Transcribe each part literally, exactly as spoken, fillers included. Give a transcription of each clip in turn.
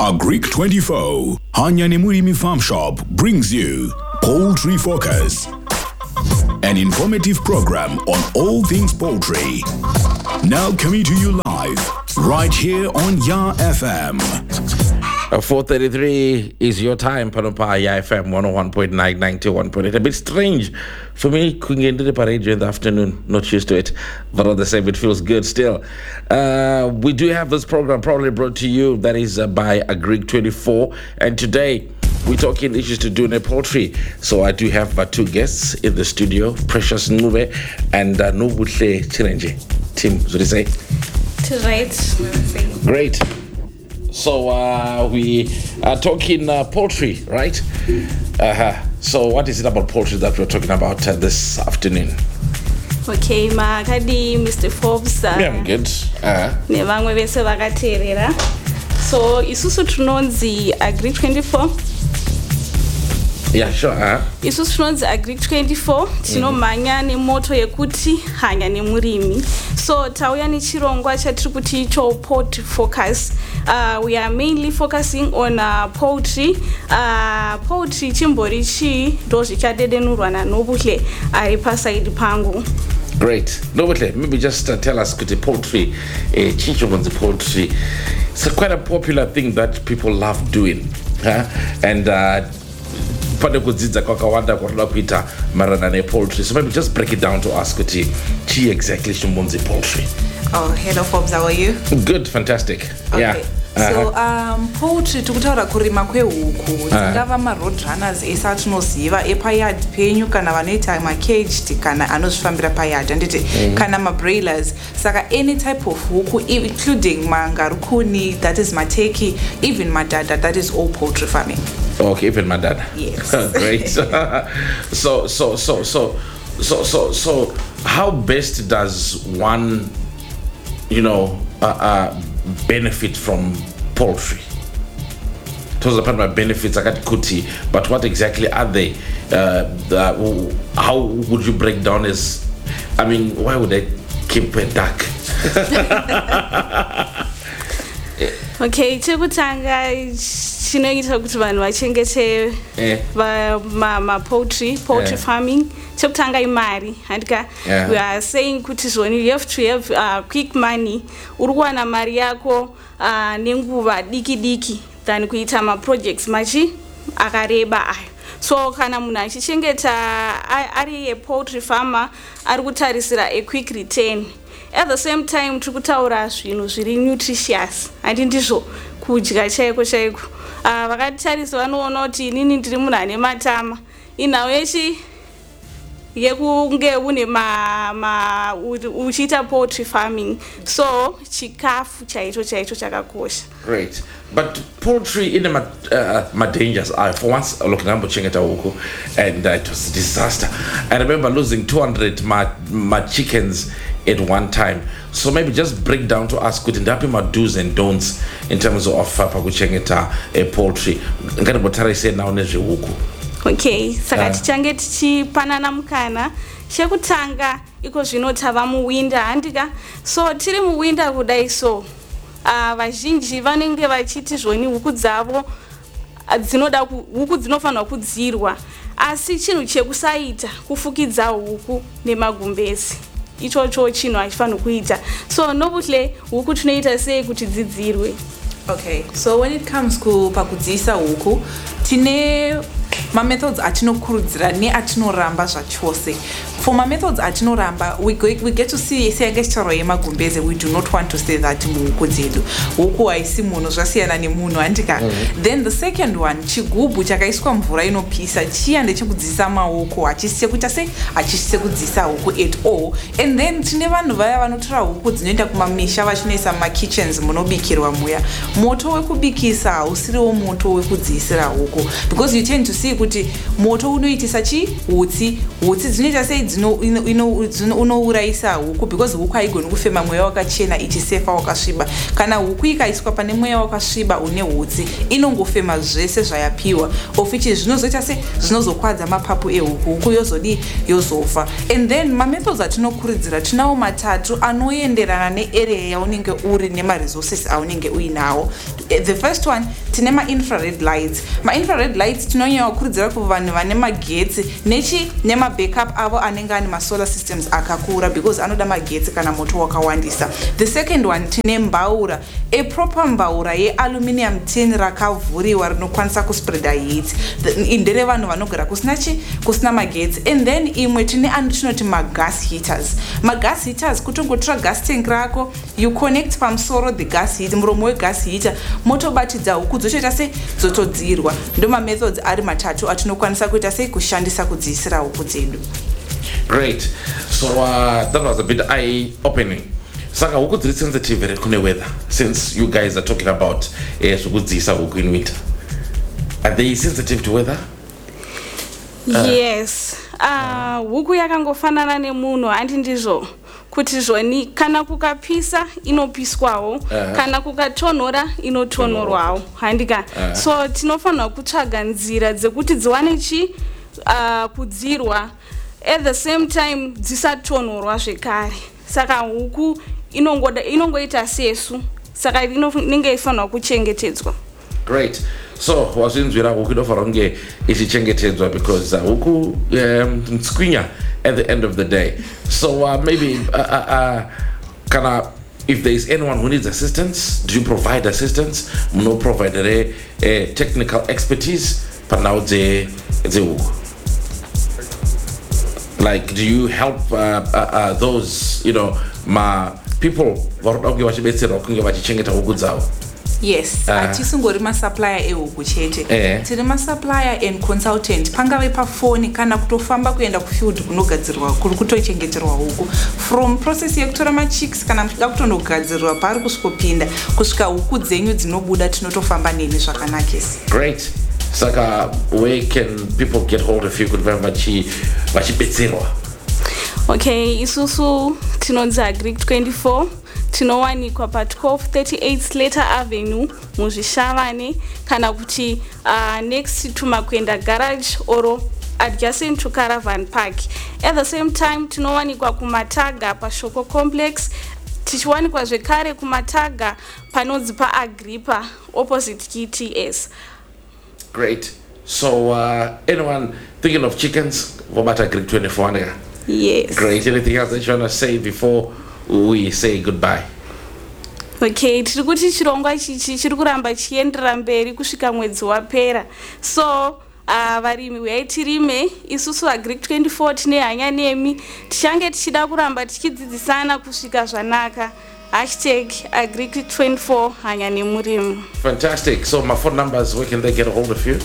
Agric twenty-four, Hanyane Murimi Farm Shop brings you Poultry Focus, an informative program on all things poultry. Now coming to you live, right here on Ya F M. four thirty-three is your time, Panopá, Ya F M one oh one point nine, ninety-one point eight. A bit strange for me, going into the parade in the afternoon, not used to it, but at the same, it feels good still. Uh, we do have this program probably brought to you, that is uh, by Agric twenty-four, and today we're talking issues to do in poultry. So I do have uh, two guests in the studio, Precious Nube and uh, Nobuhle Chirenje. Tim, what do you say? Right. Great. So uh, we are talking uh, poultry, right? Uh-huh. So what is it about poultry that we're talking about uh, this afternoon? Okay, Makadi, Mister Forbes. Uh, yeah, I'm good. Uh-huh. Nevangwe bese vakateerera. So isusu tunonzi Agric twenty-four. Yeah, sure. Uh-huh. Isusu tunonzi Agric twenty-four. Tinomanya nemoto yekuti hanya nemurimi. So tauya nechirongwa chatiri kuti icho Poultry Focus. Uh, we are mainly focusing on uh, poultry. Uh, poultry chimbori chi ndo zvichadedenurwa naNobuhle ari pasaidi pangu. Great. Nobuhle, maybe just uh, tell us kuti poultry, eh, chicho on the poultry. It's a quite a popular thing that people love doing. Huh? And uh, pane kudzidza kwakawanda kwatoda kuita marana nepoultry. So maybe just break it down to us kuti chi exactly chimbonzi poultry. Oh, Hello Forbes, how are you? Good, fantastic. Okay. Yeah. So Uh-huh. um poultry tikutaura kurima kwehuku dzingava maroadrunners esa atinoziva epayard penyu kana vanoita macaged kana anozvifambira payard anditi mm-hmm. kana mabroilers saka any type of huku including mangarukuni, that is mateki, even madada, that is all poultry farming. Okay, even madada. Yes. Great. so so so so so so so how best does one, you know, uh, uh benefit from poultry? Those are part of my benefits, I got kuti, but what exactly are they? Uh, the, how would you break down as, I mean, why would I keep a duck? Okay, chekutanga chinoita kuti vanhu vachengete ma, ma poultry poultry yeah. farming chekutanga imari handika yeah. we are saying kuti zvoni you have to have uh, quick money uri kuwana mari yako uh, nenguva diki diki than kuita ma projects machi akareba ayo. So kana munhu achichengeta ari a poultry farmer ari kutarisira a quick return. At the same time tikutaura zvinhu zviri nutritious andi ndizvo kudya chaiko chaiko. Uh, vakatarisa vanoona kuti inini ndiri munhu ane matama inhau yechi yekunge une ma, ma uchiita poultry farming, so chikafu chaicho chaicho chakakosha. Great. But poultry in the uh, my dangers are for once looking at Chengeta Huku, and uh, it was a disaster. I remember losing two hundred my my chickens at one time. So maybe just break down to us good and my do's and don'ts in terms of pakuchengeta a poultry. Ngati botara say now nezve huku. Okay, saka tichange tichipanana mukana chekutanga iko zvinotava muwinda handika. So tiri muwinda kudai so uh, vazhinji vanenge vachiti zvoni huku dzavo dzinoda huku dzinofanirwa kudzirwa asi chinhu chekusaita kufukidza huku nemagumbezi ichocho chinhu achifanirwa kuita. So Nobuhle huku tunoita sei kuti dzidzirwe? Okay, so when it comes ku pakudzisa huku tine ma methods atinokurudzira ne atinoramba zvachose. For my methods atinoramba, we go, we get to see sengecharo yemagumbeze. We do not want to say that muhuku dzedu huku haisi munhu zvasiyana nemunhu handika. Then the second one, chigubu chakaiswa mvura inopisa chiya ndechekudzisa maoko hachisi kuita sei hachisi kudzisa huku at all. And then tine vanhu vaya vanotora huku dzinoenda kumamisha vachinoisa ma kitchens munobikirwa muya. Moto wekubikisa hausiriwo moto wekudzisira huku, because you tend to see kuti moto unoitisa chi hutsi hutsi dzinoita sei unourayisa huku because huku haigoni kufema mweya wakachena ichisefa wakasviba. Kana huku ikaiswa pane mweya wakasviba une hutsi inongofema zvese zvayapiwa of which zvinozoita se zvinozokwadza mapapu ehuku huku yozodi yozofa. And then mamethods atinokurudzira tinawo matatu anoenderana nearea yaunenge uri nemaresources aunenge uinawo. The first one tine ma-infrared lights. Ma-infrared lights tinonyanya kukurudzira kuvanhu vane magetsi nechi nema-backup avo anenge ane ma-solar systems akakura because anoda magetsi kana moto wakawandisa. The second one tine mbaura, a proper mbaura ye-aluminium tin rakavhuriwa rinokwanisa kuspreada heat ndere vanhu vanogara kusina chi kusina magetsi. And then imwe tine anotinoti ma-gas heaters. Ma-gas heaters kutongotora gas tank rako you connect pamusoro the gas heat muromo we-gas heater motobatidza huku dzochoita sei dzotodzirwa. Ndo ma-methods ari matatu atinokwanisa kuita sei kushandisa kudziisira huku dzedu. Great. So uh, that was a bit eye-opening. Saka huku dziri sensitive kune weather since you guys are talking about eh, kudziisa huku in winter. Are they sensitive to weather? Uh, yes. Uh, huku yakangofanana nemunhu handi ndizvo kuti zvoni kana kukapisa inopiswawo uh-huh. kana kukatonhora inotonhorwawo handika uh-huh. so tinofanirwa kutsvaga nzira dzekuti dziwane chi uh, kudzirwa at the same time dzisatonhorwa zvekare. Saka huku inongoda inongoita sesu saka inenge ifanirwa kuchengetedzwa. Great. So wazinzwira huku inofanirwa kunge ichichengetedzwa because uh, huku um, ntswinya at the end of the day. So uh, maybe uh, uh, uh, can I, if there is anyone who needs assistance, do you provide assistance? No provide a, a technical expertise, but now the the huku. Like, do you help uh, uh, uh, those, you know, ma people varoda vachibetsera kunge vachichengeta huku dzavo? Yes, atisingori uh, ma-supplier ehuku chete. Eh. Tiri ma-supplier and consultant. Pangave pafoni kana kutofamba kuenda kufield kunogadzirwa kuri kutochengeterwa huku. From process yekutora ma-chicks kana msvika kutondogadzirwa pari kusvikopinda kusvika huku dzenyu dzinobuda tinotofamba neni zvakanakisa. Great. Saka, where can people get hold of you kuti vachi vachibetserwa? Okay, isusu tinonzi Agric twenty-four. Tinowanikwa pa twelve thirty-eight Slater Avenue muzvishavane kana kuti uh, next to Makwenda Garage or adjacent to Caravan Park. At the same time tinowanikwa kumataga pa Shoko Complex, tichiwanikwa zvekare kumataga panonzi pa Agrippa opposite K T S. Great. So uh, anyone thinking of chickens, what about Agric twenty-four? Yes. Great. Anything else that you want to say before we say goodbye? Okay, tiri kuti chirongwa chichi chiri kuramba chienderera mberi kusvika mwedzi wapera. So uh, varimi uyai tirime, isusu Agric twenty-four tine hanya nemi, tichange tichida kuramba tichidzidzisana kusvika zvanaka. Hashtag Agric twenty-four hanya nemurimi. Fantastic. So my phone numbers, where can they get a hold of you?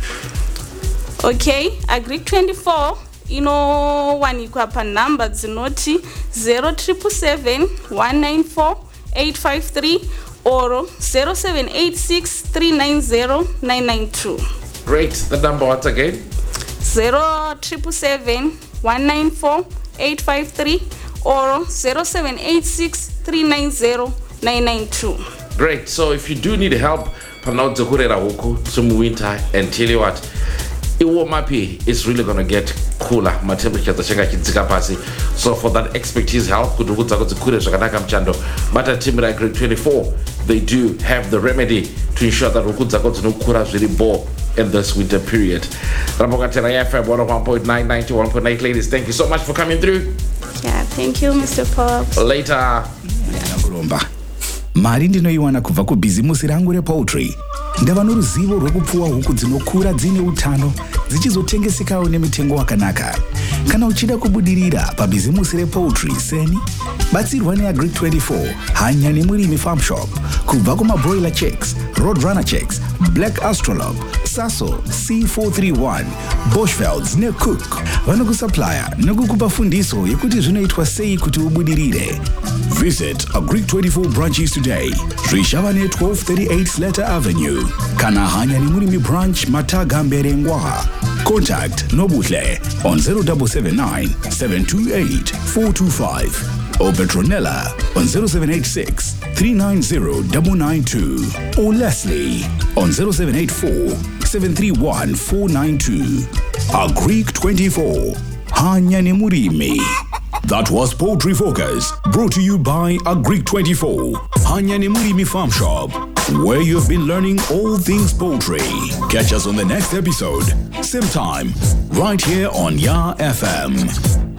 Okay, Agric twenty-four inowanikwa pa number dzinoti zero triple seven one nine four eight five three or zero seven eight six three nine zero nine nine two. Great. The number once again? zero triple seven one nine four eight five three or zero seven eight six three nine zero nine nine two. Great. So if you do need help, panaudze kurera huku some winter, and tell you what, Iwomapi is really going to get cooler. My temperatures are changing pasi. So for that expertise help, but at Team Agric twenty-four, they do have the remedy to ensure that Rukudza got no kura really bore in this winter period. Rambokatera F M one oh one point nine, ninety-one point eight, ladies, thank you so much for coming through. Yeah, thank you, Mister Pops. Later. Mari ndinoiwana kubva kubhizimusi rangu repoultry. Ndava noruzivo rwekupfuwa huku dzinokura dzine utano dzichizotengesekawo nemitengo wakanaka. Kana uchida kubudirira pabhizimusi repoultry seni, batsirwa neAgric twenty-four, hanya nemurimi farm shop. Kubva kumabroiler chicks, roadrunner chicks, black astrolabe, saso, C four thirty-one, Boschfelds necook. Vanokusupplier nekukupa fundiso yekuti zvinoitwa sei kuti ubudirire. Visit Agric twenty-four branches today. Rishavane twelve thirty-eight Slater Avenue. Kana hanya nemurimi branch Mataga Mberengwa. Contact Nobuhle on zero seven seven nine, seven two eight, four two five or Petronella on zero seven eight six, three nine zero nine nine two or Leslie on zero seven eight four, seven three one, four nine two. Agric twenty-four. Hanya Nemurimi. That was Poultry Focus, brought to you by Agric twenty-four, Hanya Nemurimi Farm Shop, where you've been learning all things poultry. Catch us on the next episode, same time, right here on Ya F M.